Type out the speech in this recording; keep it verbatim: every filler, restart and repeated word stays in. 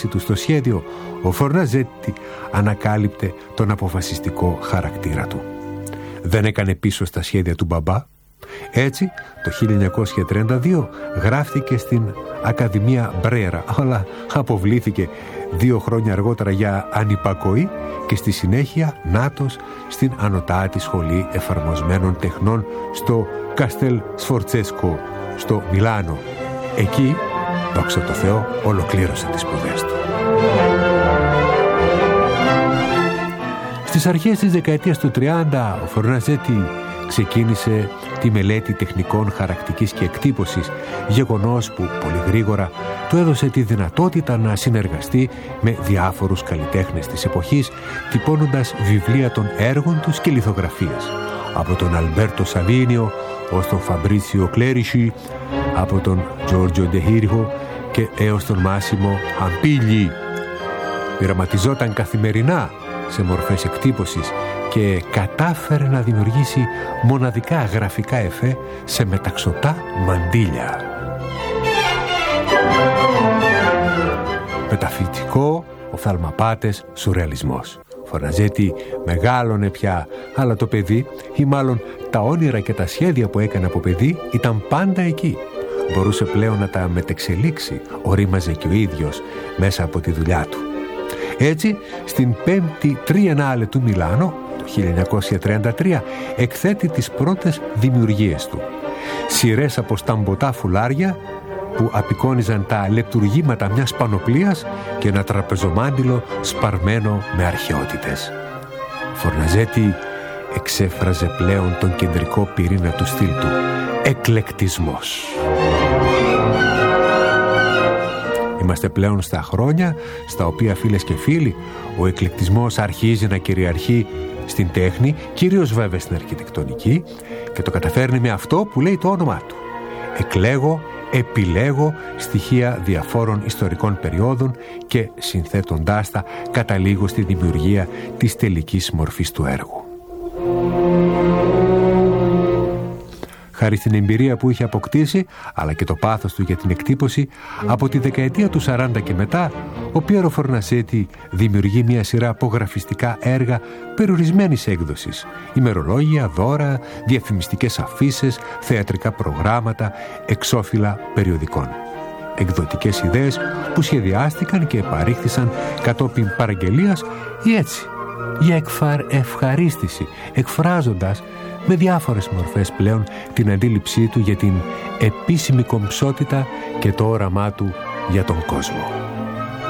θέση του στο σχέδιο, ο Φορναζέτη ανακάλυπτε τον αποφασιστικό χαρακτήρα του. Δεν έκανε πίσω στα σχέδια του μπαμπά. Έτσι, το χίλια εννιακόσια τριάντα δύο γράφτηκε στην Ακαδημία Μπρέρα, αλλά αποβλήθηκε δύο χρόνια αργότερα για ανυπακοή και στη συνέχεια νάτος στην Ανωτάτη Σχολή Εφαρμοσμένων Τεχνών στο Καστέλ Σφορτσέσκο στο Μιλάνο. Εκεί, δόξα τω Θεώ, ολοκλήρωσε τις σπουδές του. Στις αρχές της δεκαετίας του τριάντα, ο Φορναζέτη ξεκίνησε τη μελέτη τεχνικών χαρακτικής και εκτύπωσης, γεγονός που πολύ γρήγορα του έδωσε τη δυνατότητα να συνεργαστεί με διάφορους καλλιτέχνες της εποχής, τυπώνοντας βιβλία των έργων τους και λιθογραφίες, από τον Αλμπέρτο Σαβίνιο ως τον Φαμπρίτσιο Κλέρισι, από τον Τζόρτζιο Ντεχίριχο και έως τον Μάσιμο Αμπίλι. Πειραματιζόταν καθημερινά σε μορφές εκτύπωσης και κατάφερε να δημιουργήσει μοναδικά γραφικά εφέ σε μεταξωτά μαντίλια. Μεταφυτικό, οφθαλμαπάτες, σουρεαλισμός. Φορναζέτη μεγάλωνε πια, αλλά το παιδί, ή μάλλον τα όνειρα και τα σχέδια που έκανε από παιδί, ήταν πάντα εκεί. Μπορούσε πλέον να τα μετεξελίξει, ορίμαζε και ο ίδιος μέσα από τη δουλειά του. Έτσι, στην πέμπτη Τριενάλε του Μιλάνο, το χίλια εννιακόσια τριάντα τρία, εκθέτει τις πρώτες δημιουργίες του. Σειρές από σταμποτά φουλάρια που απεικόνιζαν τα λεπτουργήματα μιας πανοπλίας και ένα τραπεζομάντιλο σπαρμένο με αρχαιότητες. Φορναζέτη εξέφραζε πλέον τον κεντρικό πυρήνα του στυλ του, εκλεκτισμός. Είμαστε πλέον στα χρόνια στα οποία, φίλες και φίλοι, ο εκλεκτισμός αρχίζει να κυριαρχεί στην τέχνη, κυρίως βέβαια στην αρχιτεκτονική, και το καταφέρνει με αυτό που λέει το όνομά του. Εκλέγω, επιλέγω στοιχεία διαφόρων ιστορικών περιόδων και συνθέτοντάς τα καταλήγω στη δημιουργία της τελικής μορφής του έργου. Χάρη στην εμπειρία που είχε αποκτήσει, αλλά και το πάθος του για την εκτύπωση, από τη δεκαετία του σαράντα και μετά, ο Πιέρο Φορναζέτη δημιουργεί μια σειρά απογραφιστικά έργα περιορισμένης έκδοσης, ημερολόγια, δώρα, διαφημιστικές αφίσες, θεατρικά προγράμματα, εξώφυλλα περιοδικών. Εκδοτικές ιδέες που σχεδιάστηκαν και παρήχθησαν κατόπιν παραγγελίας ή έτσι, για ευχαρίστηση, εκφράζοντας με διάφορες μορφές πλέον την αντίληψή του για την επίσημη κομψότητα και το όραμά του για τον κόσμο.